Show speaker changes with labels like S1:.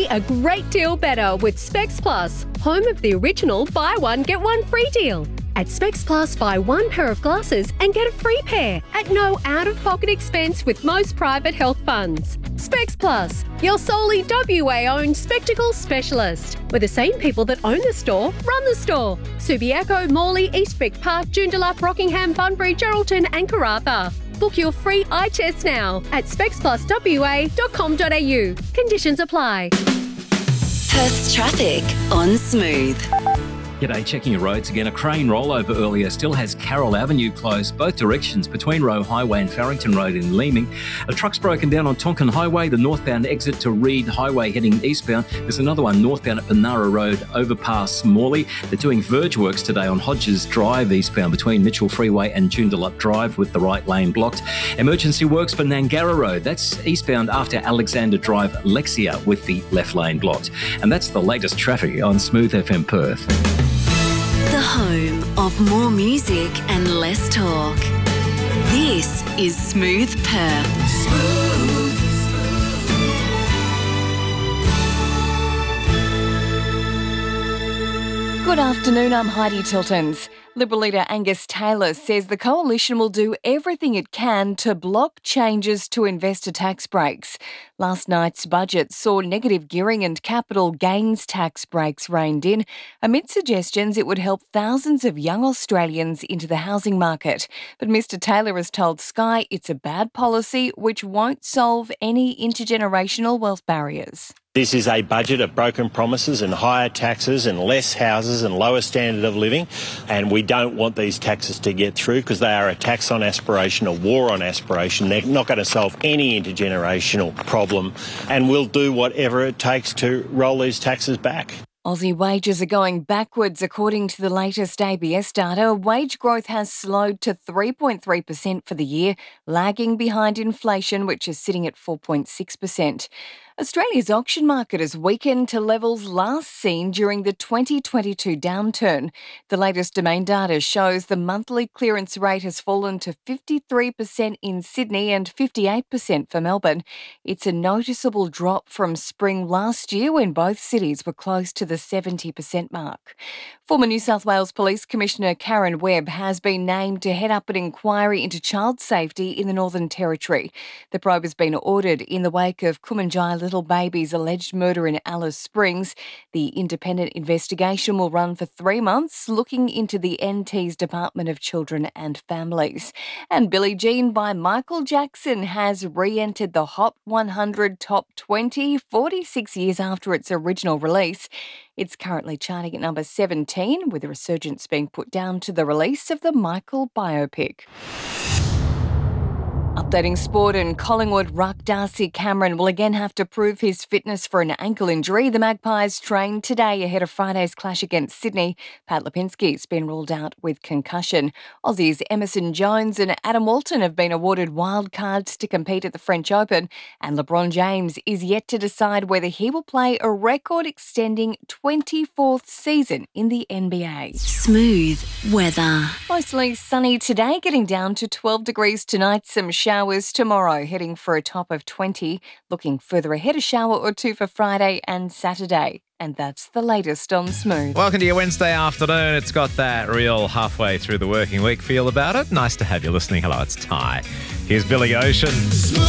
S1: be a great deal better with Specs Plus, home of the original buy one, get one free deal. At Specs Plus, buy one pair of glasses and get a free pair at no out-of-pocket expense with most private health funds. Specs Plus, your solely WA-owned spectacle specialist, where the same people that own the store run the store. Subiaco, Morley, Eastvic Park, Joondalup, Rockingham, Bunbury, Geraldton and Karratha. Book your free eye test now at specspluswa.com.au. Conditions apply.
S2: Perth's traffic on Smooth.
S3: G'day, checking your roads again. A crane rollover earlier still has Carroll Avenue closed, both directions between Roe Highway and Farrington Road in Leeming. A truck's broken down on Tonkin Highway, the northbound exit to Reed Highway heading eastbound. There's another one northbound at Benara Road, overpass Morley. They're doing verge works today on Hodges Drive eastbound between Mitchell Freeway and Joondalup Drive with the right lane blocked. Emergency works for Nangara Road. That's eastbound after Alexander Drive, Lexia with the left lane blocked. And that's the latest traffic on Smooth FM Perth.
S2: The home of more music and less talk. This is Smooth Perth.
S4: Good afternoon, I'm Heidi Tiltons. Liberal leader Angus Taylor says the coalition will do everything it can to block changes to investor tax breaks. Last night's budget saw negative gearing and capital gains tax breaks reined in, amid suggestions it would help thousands of young Australians into the housing market. But Mr Taylor has told Sky it's a bad policy which won't solve any intergenerational wealth barriers.
S5: This is a budget of broken promises and higher taxes and less houses and lower standard of living, and we don't want these taxes to get through because they are a tax on aspiration, a war on aspiration. They're not going to solve any intergenerational problem, and we'll do whatever it takes to roll these taxes back.
S4: Aussie wages are going backwards according to the latest ABS data. Wage growth has slowed to 3.3% for the year, lagging behind inflation, which is sitting at 4.6%. Australia's auction market has weakened to levels last seen during the 2022 downturn. The latest Domain data shows the monthly clearance rate has fallen to 53% in Sydney and 58% for Melbourne. It's a noticeable drop from spring last year when both cities were close to the 70% mark. Former New South Wales Police Commissioner Karen Webb has been named to head up an inquiry into child safety in the Northern Territory. The probe has been ordered in the wake of Kumanjai Little Baby's alleged murder in Alice Springs. The independent investigation will run for 3 months, looking into the NT's Department of Children and Families. And Billie Jean by Michael Jackson has re-entered the Hot 100 Top 20 46 years after its original release. It's currently charting at number 17, with a resurgence being put down to the release of the Michael biopic. Updating sport, and Collingwood ruck Darcy Cameron will again have to prove his fitness for an ankle injury. The Magpies trained today ahead of Friday's clash against Sydney. Pat Lipinski's been ruled out with concussion. Aussies Emerson Jones and Adam Walton have been awarded wildcards to compete at the French Open, and LeBron James is yet to decide whether he will play a record-extending 24th season in the NBA.
S2: Smooth weather.
S4: Mostly sunny today, getting down to 12 degrees tonight. Some showers tomorrow, heading for a top of 20. Looking further ahead, a shower or two for Friday and Saturday. And that's the latest on Smooth.
S6: Welcome to your Wednesday afternoon. It's got that real halfway through the working week feel about it. Nice to have you listening. Hello, it's Ty. Here's Billy Ocean.
S7: Smooth.